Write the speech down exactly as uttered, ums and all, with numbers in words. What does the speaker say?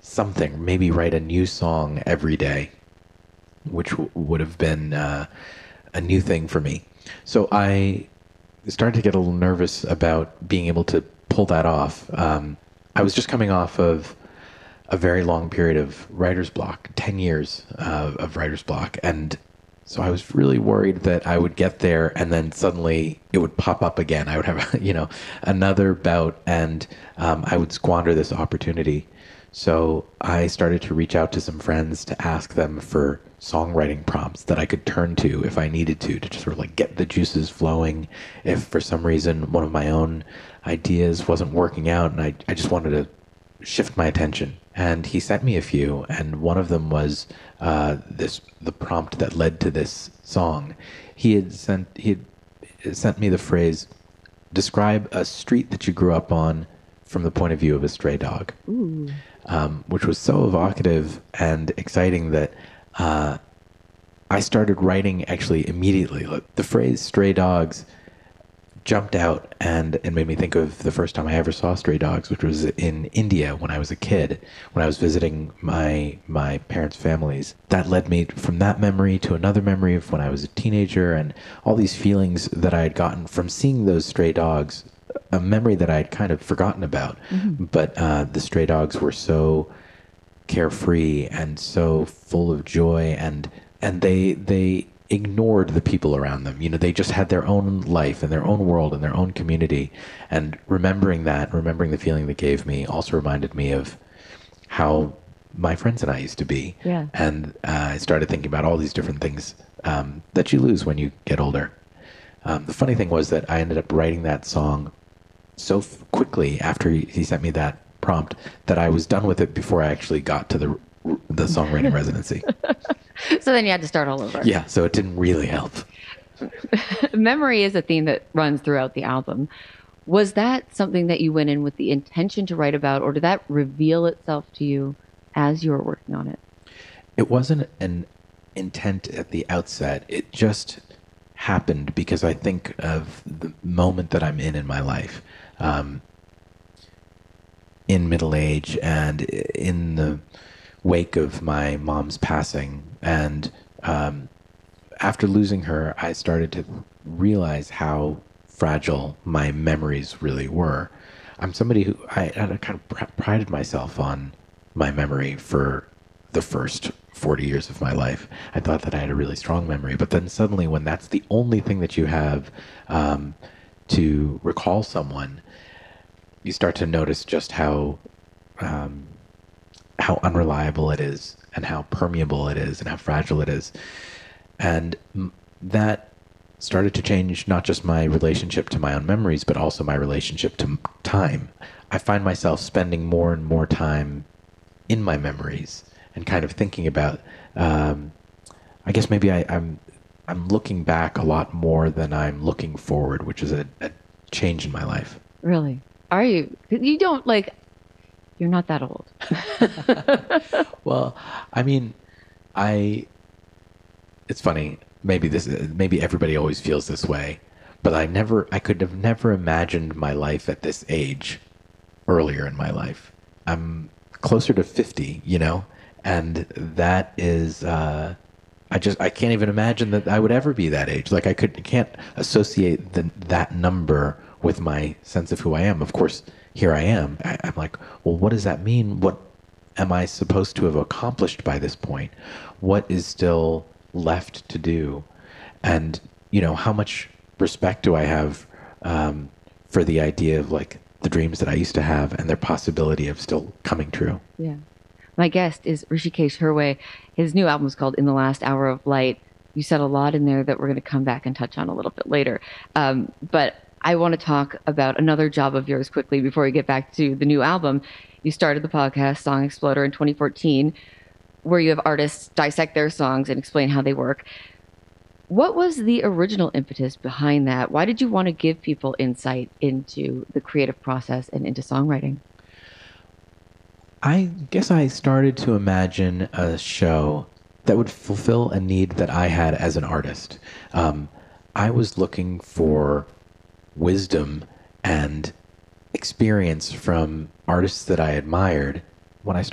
something, maybe write a new song every day, which w- would have been uh, a new thing for me. So I started to get a little nervous about being able to pull that off. Um, I was just coming off of a very long period of writer's block, ten years uh, of writer's block. And so I was really worried that I would get there and then suddenly it would pop up again. I would have, you know, another bout and um, I would squander this opportunity. So I started to reach out to some friends to ask them for songwriting prompts that I could turn to if I needed to, to just sort of like get the juices flowing. If for some reason one of my own ideas wasn't working out and I, I just wanted to shift my attention. And he sent me a few, and one of them was uh, this the prompt that led to this song. He had sent he had sent me the phrase, "Describe a street that you grew up on from the point of view of a stray dog," Ooh. um, which was so evocative and exciting that uh, I started writing actually immediately. Like, the phrase "stray dogs" jumped out and it made me think of the first time I ever saw stray dogs, which was in India when I was a kid, when I was visiting my my parents' families. That led me from that memory to another memory of when I was a teenager and all these feelings that I had gotten from seeing those stray dogs, a memory that I had kind of forgotten about. Mm-hmm. But uh, the stray dogs were so carefree and so full of joy, and and they they ignored the people around them. You know, they just had their own life and their own world and their own community. And remembering that, remembering the feeling that gave me, also reminded me of how my friends and I used to be. Yeah. And uh, I started thinking about all these different things um, that you lose when you get older. Um, the funny thing was that I ended up writing that song so f- quickly after he, he sent me that prompt that I was done with it before I actually got to the the songwriting residency. So then you had to start all over. Yeah, so it didn't really help. Memory is a theme that runs throughout the album. Was that something that you went in with the intention to write about, or did that reveal itself to you as you were working on it? It wasn't an intent at the outset. It just happened because I think of the moment that I'm in in my life, um, in middle age and in the wake of my mom's passing. And um, after losing her, I started to realize how fragile my memories really were. I'm somebody who I, I kind of pr- prided myself on my memory for the first forty years of my life. I thought that I had a really strong memory, but then suddenly when that's the only thing that you have um, to recall someone, you start to notice just how um, how unreliable it is and how permeable it is and how fragile it is. And m- that started to change not just my relationship to my own memories, but also my relationship to m- time. I find myself spending more and more time in my memories and kind of thinking about, um, I guess maybe I, I'm, I'm looking back a lot more than I'm looking forward, which is a, a change in my life. Really? Are you? You don't like, you're not that old. Well, I mean, I, it's funny. Maybe this, maybe everybody always feels this way, but I never, I could have never imagined my life at this age earlier in my life. I'm closer to fifty, you know, and that is, uh, I just, I can't even imagine that I would ever be that age. Like I could, can't associate the, that number with my sense of who I am. Of course, here I am. I, I'm like, well, what does that mean? What am I supposed to have accomplished by this point? What is still left to do? And, you know, how much respect do I have um, for the idea of like the dreams that I used to have and their possibility of still coming true? Yeah. My guest is Hrishikesh Hirway. His new album is called In the Last Hour of Light. You said a lot in there that we're going to come back and touch on a little bit later. Um, but I want to talk about another job of yours quickly before we get back to the new album. You started the podcast Song Exploder in twenty fourteen, where you have artists dissect their songs and explain how they work. What was the original impetus behind that? Why did you want to give people insight into the creative process and into songwriting? I guess I started to imagine a show that would fulfill a need that I had as an artist. Um, I was looking for wisdom and experience from artists that I admired when I